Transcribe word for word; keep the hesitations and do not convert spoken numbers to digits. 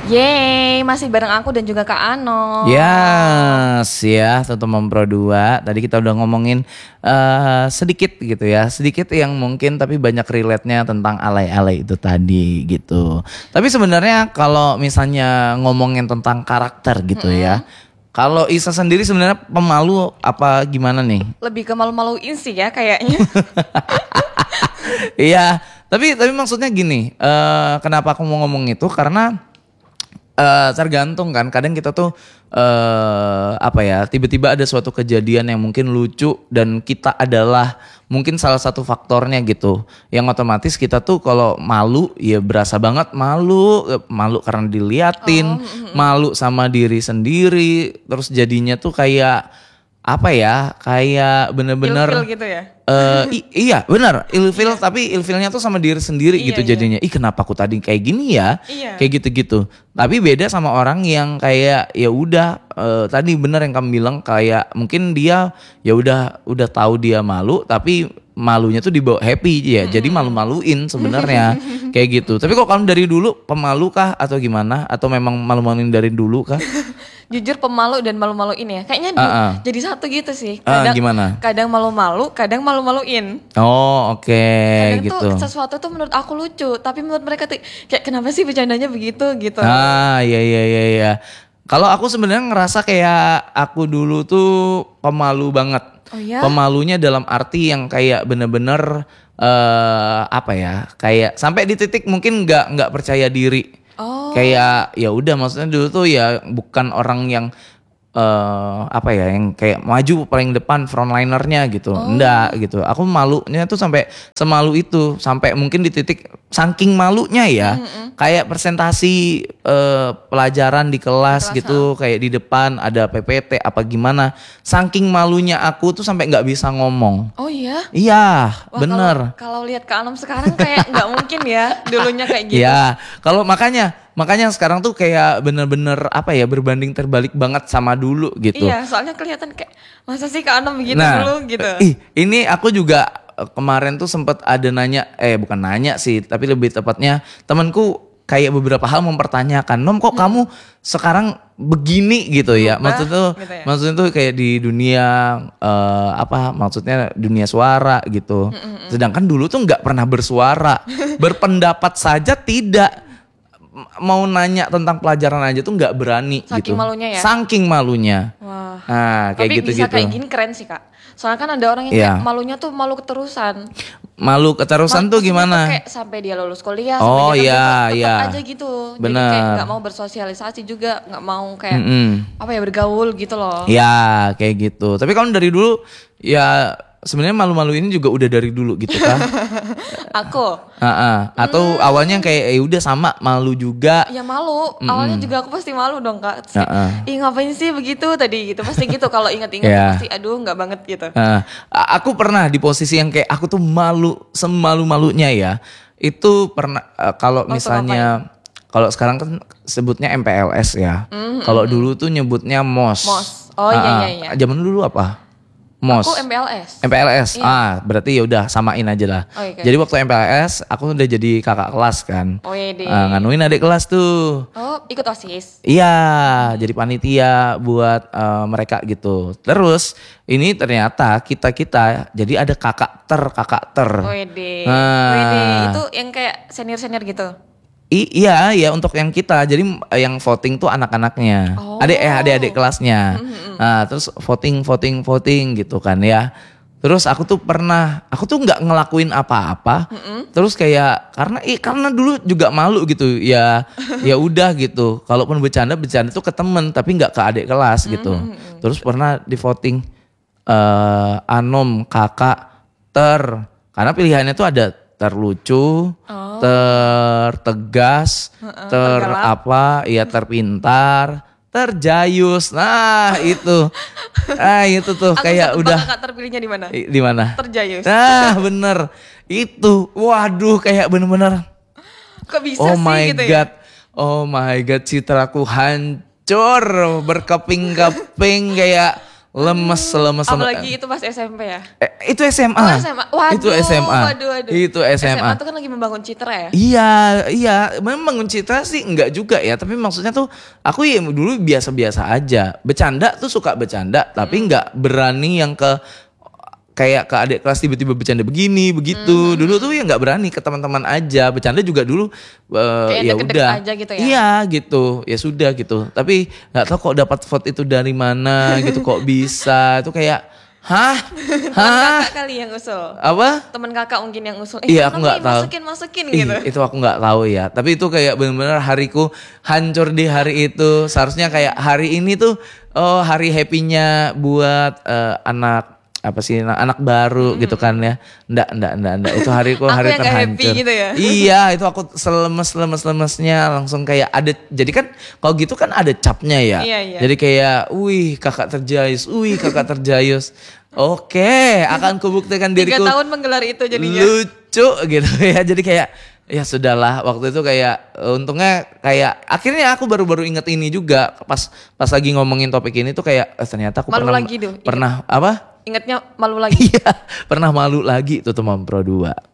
Yeay, masih bareng aku dan juga Kak Ano. Yes, ya, Toto Mempro dua. Tadi kita udah ngomongin uh, sedikit gitu ya, sedikit yang mungkin tapi banyak relate-nya tentang alay-alay itu tadi gitu. Tapi sebenarnya kalau misalnya ngomongin tentang karakter gitu mm-hmm. ya, kalau Isa sendiri sebenarnya pemalu apa gimana nih? Lebih ke malu-maluin sih ya kayaknya. Iya, tapi tapi maksudnya gini, uh, kenapa aku mau ngomong itu karena Uh, tergantung kan, kadang kita tuh uh, apa ya, tiba-tiba ada suatu kejadian yang mungkin lucu dan kita adalah mungkin salah satu faktornya gitu, yang otomatis kita tuh kalau malu ya berasa banget malu, malu karena diliatin, oh, mm-hmm. malu sama diri sendiri, terus jadinya tuh kayak apa ya, kayak bener-bener ilfil gitu ya. Uh, i- iya benar ilfil, tapi ilfilnya tuh sama diri sendiri iya, gitu jadinya. Iya. Ih kenapa aku tadi kayak gini ya? Iya. Kayak gitu-gitu. Tapi beda sama orang yang kayak ya udah uh, tadi benar yang kamu bilang, kayak mungkin dia ya udah udah tahu dia malu tapi malunya tuh dibawa happy ya. Mm-hmm. Jadi malu-maluin sebenarnya kayak gitu. Tapi kok kamu dari dulu pemalu kah atau gimana? Atau memang malu-maluin dari dulu kah? Jujur pemalu dan malu-maluin ya. Kayaknya uh-uh. jadi satu gitu sih. Kadang uh, gimana? Kadang malu-malu, kadang malu-maluin. Oh oke okay, kadang gitu. Tuh sesuatu tuh menurut aku lucu, tapi menurut mereka tuh kayak kenapa sih bercandanya begitu gitu. Ah iya iya iya iya. Kalau aku sebenarnya ngerasa kayak aku dulu tuh pemalu banget. Oh ya? Pemalunya dalam arti yang kayak bener-bener uh, apa ya? Kayak sampai di titik mungkin nggak nggak percaya diri. Oh. Kayak ya udah, maksudnya dulu tuh ya bukan orang yang uh, apa ya, yang kayak maju paling depan frontlinernya gitu. Oh. Enggak gitu. Aku malunya tuh sampai semalu itu, sampai mungkin di titik saking malunya ya, mm-hmm. kayak presentasi uh, pelajaran di kelas, kelas gitu, ha? Kayak di depan ada P P T apa gimana. Saking malunya aku tuh sampai nggak bisa ngomong. Oh iya? Iya, wah, bener. Kalau lihat Kak Anom sekarang kayak nggak mungkin ya dulunya kayak gitu. Iya, kalau makanya makanya sekarang tuh kayak bener-bener apa ya, berbanding terbalik banget sama dulu gitu. Iya, soalnya kelihatan kayak masa sih Kak Anom begitu nah, dulu gitu. Ih, ini aku juga kemarin tuh sempat ada nanya, eh bukan nanya sih, tapi lebih tepatnya temanku kayak beberapa hal mempertanyakan, Nom kok hmm. kamu sekarang begini gitu ya? Maksudnya tuh, gitu ya? Maksudnya tuh kayak di dunia uh, apa? Maksudnya dunia suara gitu. Mm-mm. Sedangkan dulu tuh nggak pernah bersuara, berpendapat saja tidak. Mau nanya tentang pelajaran aja tuh nggak berani. Saking gitu. malunya ya? Saking malunya. Wah. Nah, kayak tapi gitu-gitu. bisa kayak gini keren sih Kak. Soalnya kan ada orang yang yeah. kayak malunya tuh malu keterusan. Malu keterusan Mal- tuh gimana? Kayak sampai dia lulus kuliah, oh, sampai dia iya, tetap iya. aja gitu. Bener. Jadi kayak nggak mau bersosialisasi juga, nggak mau kayak Mm-mm. apa ya, bergaul gitu loh. Ya kayak gitu. Tapi kamu dari dulu ya sebenarnya malu-malu ini juga udah dari dulu gitu kan? Aku. Uh-uh. Atau hmm. awalnya kayak ya udah sama malu juga. Ya malu. Mm-mm. Awalnya juga aku pasti malu dong Kak. Terus, uh-uh. ih ngapain sih begitu tadi gitu. Pasti gitu kalau inget-inget yeah. pasti aduh nggak banget gitu. Uh, aku pernah di posisi yang kayak aku tuh malu semalu-malunya ya. Itu pernah uh, kalau misalnya kalau sekarang kan sebutnya M P L S ya. Mm-hmm. Kalau dulu tuh nyebutnya M O S. M O S. Oh uh, iya iya iya. Zaman dulu apa? M O S. Aku M P L S. M P L S. Iya. Ah, berarti ya udah samain aja lah. Oh, okay. Jadi waktu M P L S aku udah jadi kakak kelas kan. Oh iya deh. Uh, nganuin adik kelas tuh. Oh, ikut OSIS. Iya, hmm. jadi panitia buat uh, mereka gitu. Terus ini ternyata kita-kita jadi ada kakak ter, kakak ter. Oh iya deh. Nah, oh iya deh. Itu yang kayak senior-senior gitu. I- iya, ya untuk yang kita. Jadi yang voting tuh anak-anaknya. Oh. Adik eh adik-adik kelasnya. Mm-hmm. Nah, terus voting voting voting gitu kan ya. Terus aku tuh pernah, aku tuh nggak ngelakuin apa-apa. Mm-hmm. Terus kayak karena eh, karena dulu juga malu gitu. Ya ya udah gitu. Kalaupun bercanda bercanda tuh ke temen, tapi nggak ke adik kelas gitu. Mm-hmm. Terus pernah di voting uh, Anom, kakak, ter. Karena pilihannya tuh ada terlucu, oh. tertegas, uh-uh, ter tergalak. apa, ya terpintar, terjayus. Nah itu, ah itu tuh aku kayak udah. Kakak terpilihnya di mana? Di mana? Terjayus. Nah bener itu, waduh kayak bener-bener. Kok bisa oh sih my gitu god, ya? Oh my god, citraku hancur berkeping-keping kayak. Lemes, lemes, lemes. Apalagi itu pas S M P ya? Eh, itu S M A. Oh, S M A. Waduh, itu S M A. Waduh, waduh. Itu S M A. S M A tuh kan lagi membangun citra ya? Iya, iya. Memang citra sih enggak juga ya. Tapi maksudnya tuh aku ya dulu biasa-biasa aja. Bercanda tuh suka bercanda. Tapi hmm. enggak berani yang ke kayak ke adik kelas tiba-tiba bercanda begini begitu. Hmm. Dulu tuh ya nggak berani, ke teman-teman aja. Bercanda juga dulu uh, ya udah. Aja gitu ya? Iya gitu. Ya sudah gitu. Tapi nggak tahu kok dapat vote itu dari mana gitu, kok bisa. Itu kayak hah? Temen hah? kakak kali yang usul. Apa? Temen kakak mungkin yang usul. Eh, iya aku nggak tahu. Masukin masukin Ih, gitu. Itu aku nggak tahu ya. Tapi itu kayak benar-benar hariku hancur di hari itu. Seharusnya kayak hari ini tuh oh hari happy-nya buat uh, anak apa sih anak baru hmm. gitu kan ya. Nggak, nggak, nggak, nggak. Itu hariku hari terhancur. Gitu ya? Iya, itu aku selemes-lemes-lemesnya langsung kayak ada. Jadi kan kalau gitu kan ada capnya ya. Iya, iya. Jadi kayak, wih kakak terjayus, wih kakak terjayus. Oke, akan kubuktikan diriku. Tiga tahun menggelar itu jadinya. Lucu gitu ya. Jadi kayak ya sudahlah, waktu itu kayak untungnya kayak akhirnya aku baru-baru inget ini juga pas pas lagi ngomongin topik ini tuh kayak eh, ternyata aku malu pernah lagi tuh, pernah ingat. apa? Ingatnya malu lagi. Iya, pernah malu lagi tuh teman Pro dua.